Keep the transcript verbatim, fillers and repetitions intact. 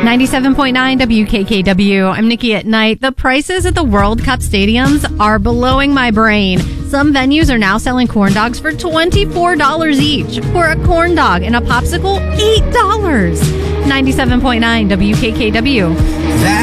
ninety-seven point nine W K K W. I'm Nikki at Night. The prices at the World Cup stadiums are blowing my brain. Some venues are now selling corn dogs for twenty-four dollars each. For a corn dog and a popsicle, eight dollars. ninety-seven point nine W K K W. That